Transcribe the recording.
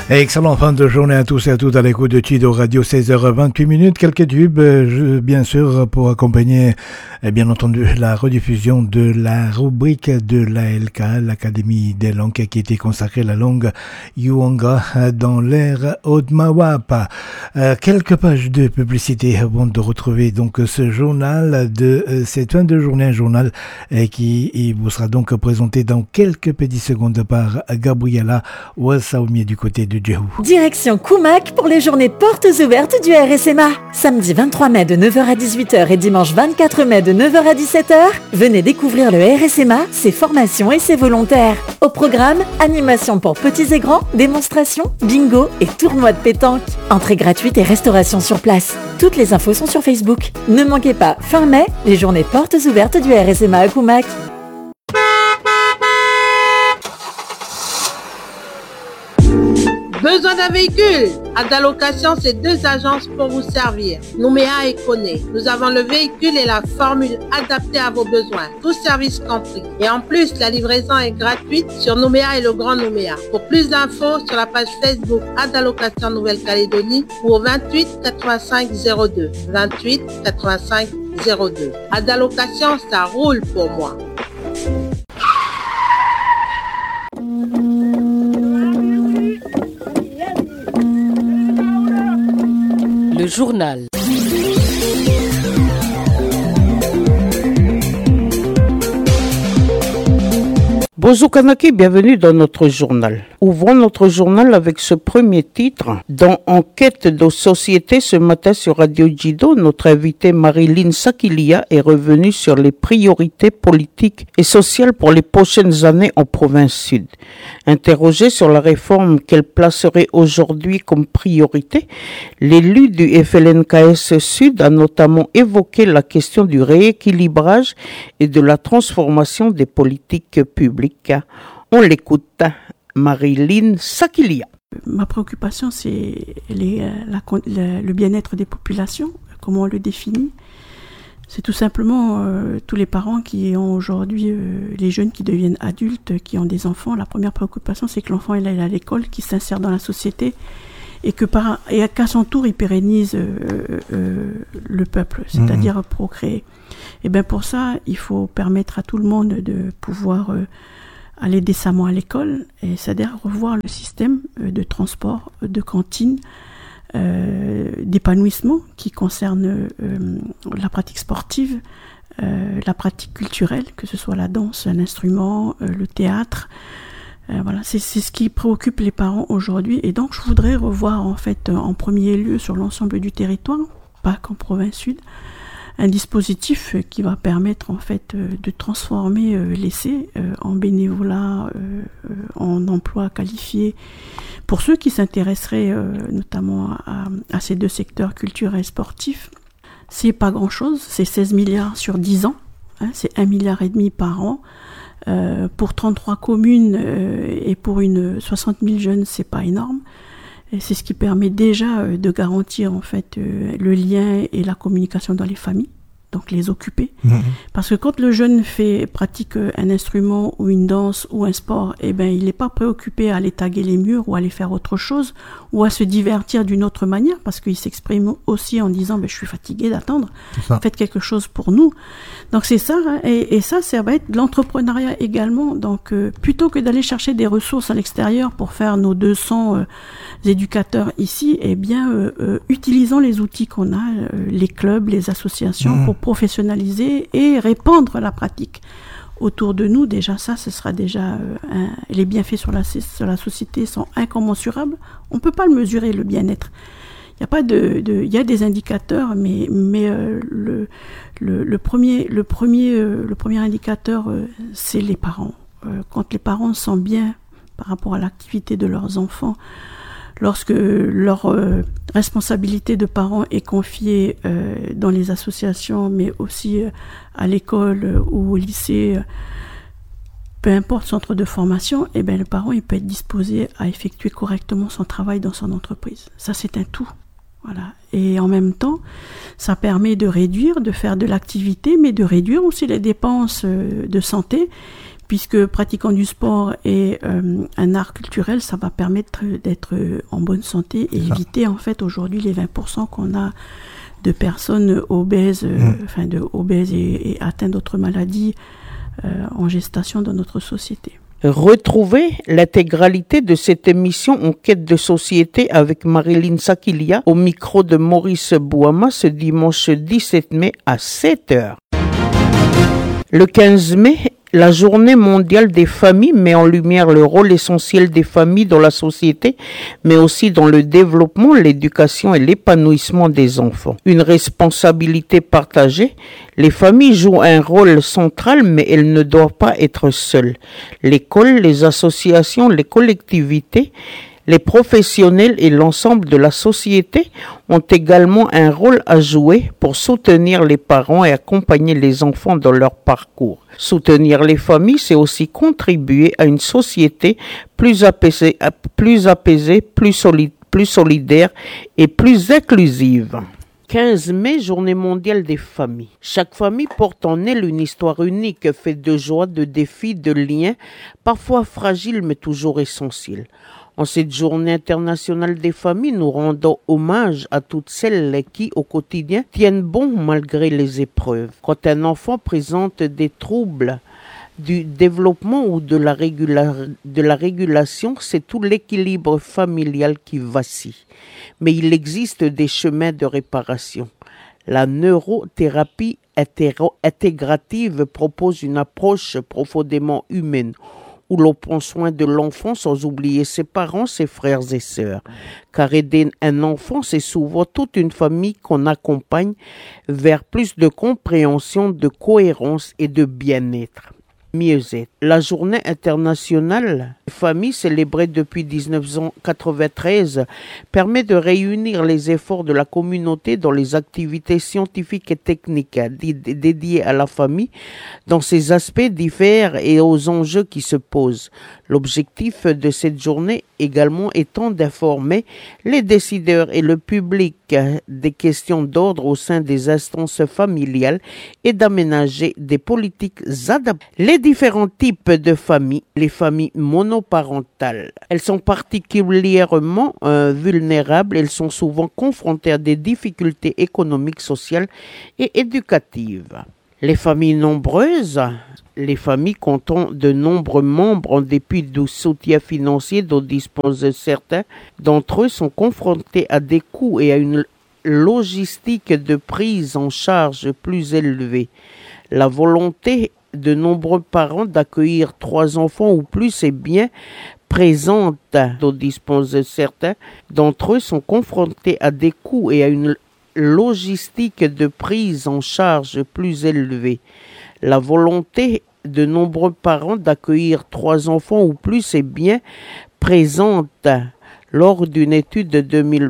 Excellent fin de journée à tous et à toutes à l'écoute de Chido Radio, 16h28. Quelques tubes, bien sûr, pour accompagner, bien entendu, la rediffusion de la rubrique de l'ALK, l'Académie des langues, qui était consacrée à la langue Yuanga dans l'ère Odmawapa. Quelques pages de publicité avant de retrouver donc ce journal de cette fin de journée, un journal qui vous sera donc présenté dans quelques petites secondes par Gabriela Wassaoumi du côté de Djehou. Direction Koumak pour les journées portes ouvertes du RSMA. Samedi 23 mai de 9h à 18h et dimanche 24 mai de 9h à 17h, venez découvrir le RSMA, ses formations et ses volontaires. Au programme, animation pour petits et grands, démonstrations, bingo et tournois de pétanque. Entrée gratuite et restauration sur place. Toutes les infos sont sur Facebook. Ne manquez pas, fin mai, les journées portes ouvertes du RSMA à Koumak. Besoin d'un véhicule? Adalocation, c'est 2 agences pour vous servir. Nouméa et Koné. Nous avons le véhicule et la formule adaptée à vos besoins. Tout service compris. Et en plus, la livraison est gratuite sur Nouméa et le Grand Nouméa. Pour plus d'infos, sur la page Facebook Adalocation Nouvelle-Calédonie ou au 28 85 02. 28 85 02. Adalocation, ça roule pour moi. Le journal. Bonjour Kanaki, bienvenue dans notre journal. Ouvrons notre journal avec ce premier titre. Dans Enquête de société ce matin sur Radio Jido, notre invitée Marilyn Sakilia est revenue sur les priorités politiques et sociales pour les prochaines années en province sud. Interrogée sur la réforme qu'elle placerait aujourd'hui comme priorité, l'élu du FLNKS Sud a notamment évoqué la question du rééquilibrage et de la transformation des politiques publiques. On l'écoute, Marilyn Sakilia. Ma préoccupation, c'est le bien-être des populations. Comment on le définit? C'est tout simplement tous les parents qui ont aujourd'hui, les jeunes qui deviennent adultes, qui ont des enfants. La première préoccupation, c'est que l'enfant il aille à l'école, qu'il s'insère dans la société et qu'à son tour, il pérennise le peuple, c'est-à-dire procréer. Et bien pour ça, il faut permettre à tout le monde de pouvoir aller décemment à l'école, et c'est-à-dire revoir le système de transport, de cantine, d'épanouissement qui concerne la pratique sportive, la pratique culturelle, que ce soit la danse, un instrument, le théâtre. Voilà, c'est ce qui préoccupe les parents aujourd'hui, et donc je voudrais revoir en fait en premier lieu sur l'ensemble du territoire, pas qu'en province sud, un dispositif qui va permettre en fait de transformer l'essai en bénévolat, en emploi qualifié pour ceux qui s'intéresseraient notamment à ces 2 secteurs culturels et sportifs. C'est pas grand chose, c'est 16 milliards sur 10 ans, c'est 1,5 milliard par an. Pour 33 communes et pour 60 000 jeunes, c'est pas énorme. Et c'est ce qui permet déjà de garantir en fait le lien et la communication dans les familles, donc les occuper. Parce que quand le jeune pratique un instrument ou une danse ou un sport, eh ben il n'est pas préoccupé à aller taguer les murs ou à aller faire autre chose ou à se divertir d'une autre manière, parce qu'il s'exprime aussi en disant je suis fatigué d'attendre, faites quelque chose pour nous. Donc c'est ça, et ça va être de l'entrepreneuriat également. Donc plutôt que d'aller chercher des ressources à l'extérieur pour faire nos 200 éducateurs ici, eh bien utilisons les outils qu'on a, les clubs, les associations, pour professionnaliser et répandre la pratique autour de nous. Déjà ça, ce sera déjà les bienfaits sur la société sont incommensurables. On peut pas le mesurer, le bien-être. Il y a pas il y a des indicateurs, mais le premier indicateur, c'est les parents. Quand les parents sont bien par rapport à l'activité de leurs enfants, lorsque leur responsabilité de parents est confiée dans les associations, mais aussi à l'école ou au lycée, peu importe centre de formation, eh bien le parent il peut être disposé à effectuer correctement son travail dans son entreprise. Ça c'est un tout. Voilà. Et en même temps, ça permet de faire de l'activité, mais de réduire aussi les dépenses de santé, puisque pratiquant du sport et un art culturel, ça va permettre d'être en bonne santé et éviter en fait aujourd'hui les 20% qu'on a de personnes obèses, obèses et atteintes d'autres maladies en gestation dans notre société. Retrouvez l'intégralité de cette émission Enquête de société avec Marilyn Sakilia au micro de Maurice Bouama ce dimanche 17 mai à 7h. Le 15 mai, la Journée mondiale des familles met en lumière le rôle essentiel des familles dans la société, mais aussi dans le développement, l'éducation et l'épanouissement des enfants. Une responsabilité partagée, les familles jouent un rôle central, mais elles ne doivent pas être seules. L'école, les associations, les collectivités, les professionnels et l'ensemble de la société ont également un rôle à jouer pour soutenir les parents et accompagner les enfants dans leur parcours. Soutenir les familles, c'est aussi contribuer à une société plus apaisée, plus solidaire et plus inclusive. 15 mai, Journée mondiale des familles. Chaque famille porte en elle une histoire unique, faite de joie, de défis, de liens, parfois fragiles mais toujours essentiels. En cette journée internationale des familles, nous rendons hommage à toutes celles qui, au quotidien, tiennent bon malgré les épreuves. Quand un enfant présente des troubles du développement ou de la régulation, c'est tout l'équilibre familial qui vacille. Mais il existe des chemins de réparation. La neurothérapie intégrative propose une approche profondément humaine, où l'on prend soin de l'enfant sans oublier ses parents, ses frères et sœurs. Car aider un enfant, c'est souvent toute une famille qu'on accompagne vers plus de compréhension, de cohérence et de bien-être. Mieux-être. La journée internationale des familles, célébrée depuis 1993, permet de réunir les efforts de la communauté dans les activités scientifiques et techniques dédiées à la famille, dans ses aspects divers et aux enjeux qui se posent. L'objectif de cette journée également étant d'informer les décideurs et le public des questions d'ordre au sein des instances familiales et d'aménager des politiques adaptées. Les différents types de familles, les familles monoparentales, elles sont particulièrement vulnérables, elles sont souvent confrontées à des difficultés économiques, sociales et éducatives. Les familles nombreuses, les familles comptant de nombreux membres en dépit du soutien financier dont disposent certains d'entre eux sont confrontés à des coûts et à une logistique de prise en charge plus élevée. La volonté de nombreux parents d'accueillir 3 enfants ou plus est bien présente dont disposent certains d'entre eux sont confrontés à des coûts et à une logistique de prise en charge plus élevée. La volonté de nombreux parents d'accueillir 3 enfants ou plus est bien présente. Lors d'une étude de 2020,